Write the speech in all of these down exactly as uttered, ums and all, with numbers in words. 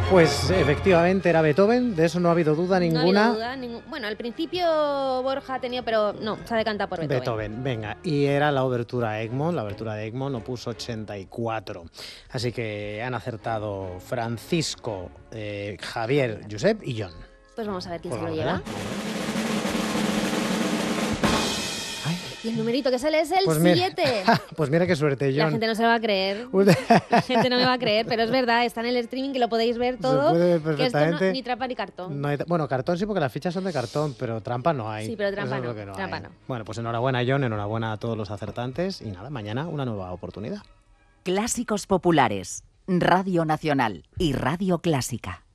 Pues efectivamente era Beethoven, de eso no ha habido duda ninguna. No ha habido duda, ningún... Bueno, al principio Borja ha tenido, pero no, se ha decantado por Beethoven. Beethoven, venga, y era la obertura a Egmont, la obertura de Egmont, opus ochenta y cuatro. Así que han acertado Francisco, eh, Javier, Josep y John. Pues vamos a ver quién Pues se lo vamos lleva. allá. Y el numerito que sale es el Pues mira, siete. pues mira qué suerte, John. La gente no se lo va a creer. La gente no me va a creer, pero es verdad, está en el streaming que lo podéis ver todo. Se puede ver que esto no, perfectamente. ni trampa ni cartón. No hay, bueno, cartón sí, porque las fichas son de cartón, pero trampa no hay. Sí, pero trampa Eso es no, lo que no trampa hay. no. Bueno, pues enhorabuena, John, enhorabuena a todos los acertantes. Y nada, mañana una nueva oportunidad. Clásicos populares, Radio Nacional y Radio Clásica.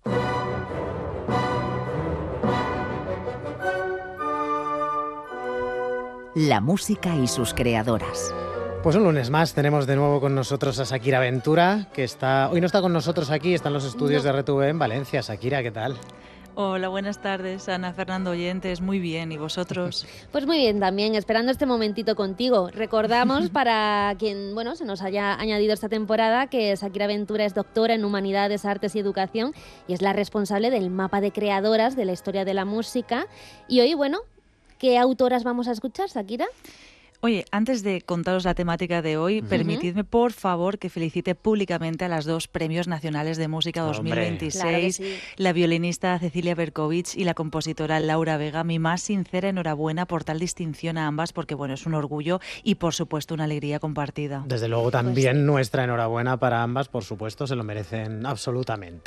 La música y sus creadoras. Pues un lunes más tenemos de nuevo con nosotros a Shakira Ventura, que está hoy no está con nosotros aquí, está en los estudios No. de R T V en Valencia. Shakira, ¿qué tal? Hola, buenas tardes, Ana, Fernando, oyentes. Muy bien, ¿y vosotros? Pues muy bien también, esperando este momentito contigo. Recordamos para quien bueno se nos haya añadido esta temporada que Shakira Ventura es doctora en Humanidades, Artes y Educación y es la responsable del mapa de creadoras de la historia de la música. Y hoy, bueno, ¿qué autoras vamos a escuchar, Shakira? Oye, antes de contaros la temática de hoy, Ujú. permitidme, por favor, que felicite públicamente a las dos Premios Nacionales de Música Hombre. dos mil veintiséis, Claro que sí. la violinista Cecilia Berkovich y la compositora Laura Vega. Mi más sincera enhorabuena por tal distinción a ambas, porque bueno, es un orgullo y, por supuesto, una alegría compartida. Desde luego también nuestra enhorabuena para ambas, por supuesto, se lo merecen absolutamente.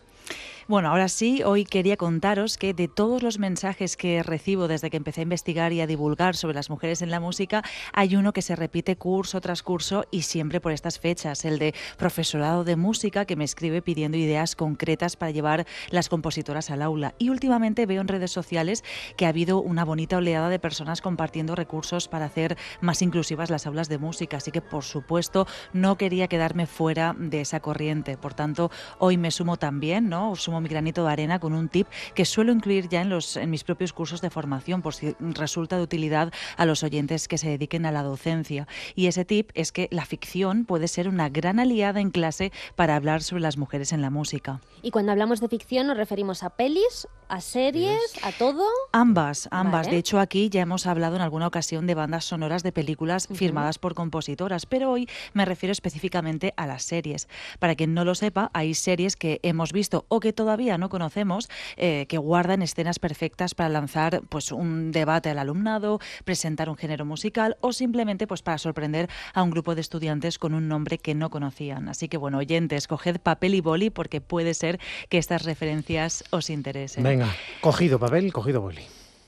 Bueno, ahora sí, hoy quería contaros que de todos los mensajes que recibo desde que empecé a investigar y a divulgar sobre las mujeres en la música, hay uno que se repite curso tras curso y siempre por estas fechas, el de profesorado de música, que me escribe pidiendo ideas concretas para llevar las compositoras al aula. Y últimamente veo en redes sociales que ha habido una bonita oleada de personas compartiendo recursos para hacer más inclusivas las aulas de música, así que por supuesto no quería quedarme fuera de esa corriente. Por tanto, hoy me sumo también, ¿no? Sumo mi granito de arena con un tip que suelo incluir ya en, los, en mis propios cursos de formación, por si resulta de utilidad a los oyentes que se dediquen a la docencia. Y ese tip es que la ficción puede ser una gran aliada en clase para hablar sobre las mujeres en la música. Y cuando hablamos de ficción nos referimos a pelis, a series, a todo. Ambas, ambas. Vale. De hecho, aquí ya hemos hablado en alguna ocasión de bandas sonoras de películas Ujú. firmadas por compositoras, pero hoy me refiero específicamente a las series. Para quien no lo sepa, hay series que hemos visto o que todavía no conocemos, eh, que guardan escenas perfectas para lanzar pues, un debate al alumnado, presentar un género musical o simplemente pues, para sorprender a un grupo de estudiantes con un nombre que no conocían. Así que, bueno, oyentes, coged papel y boli porque puede ser que estas referencias os interesen. Venga, cogido papel, cogido boli.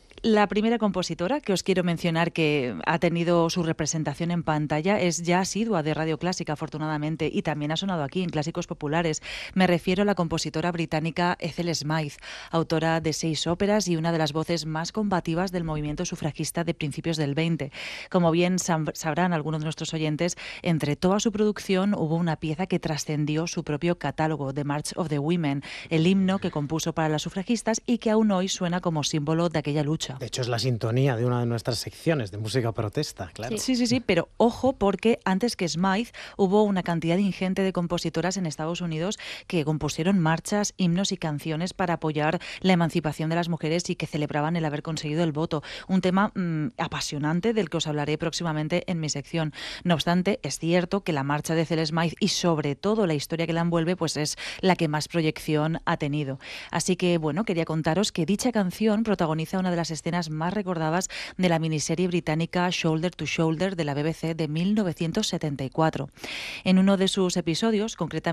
La primera compositora que os quiero mencionar que ha tenido su representación en pantalla es ya asidua de Radio Clásica, afortunadamente, y también ha sonado aquí en Clásicos Populares. Me refiero a la compositora británica Ethel Smythe, autora de seis óperas y una de las voces más combativas del movimiento sufragista de principios del veinte. Como bien sab- sabrán algunos de nuestros oyentes, entre toda su producción hubo una pieza que trascendió su propio catálogo, The March of the Women, el himno que compuso para las sufragistas y que aún hoy suena como símbolo de aquella lucha. De hecho, es la sintonía de una de nuestras secciones de música protesta, claro. Sí, sí, sí, pero ojo porque antes que Smythe hubo una cantidad ingente de compositoras en Estados Unidos que compusieron marchas, himnos y canciones para apoyar la emancipación de las mujeres y que celebraban el haber conseguido el voto. Un tema mmm, apasionante del que os hablaré próximamente en mi sección. No obstante, es cierto que la marcha de Ethel Smythe y sobre todo la historia que la envuelve pues es la que más proyección ha tenido. Así que, bueno, quería contaros que dicha canción protagoniza una de las escenas más recordadas de la miniserie británica Shoulder to Shoulder de la B B C de mil novecientos setenta y cuatro. En uno de sus episodios, concretamente